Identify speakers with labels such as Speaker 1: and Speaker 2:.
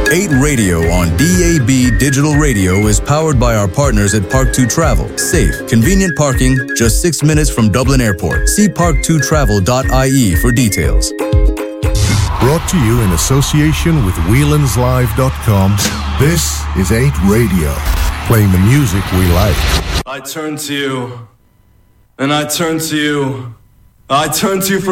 Speaker 1: 8 Radio on DAB Digital Radio is powered by our partners at Park2 Travel. Safe, convenient parking, just 6 minutes from Dublin Airport. See park2travel.ie for details.
Speaker 2: Brought to you in association with WheelandsLive.com, this is 8 Radio, playing the music we like.
Speaker 3: I turn to you, and I turn to you, I turn to you for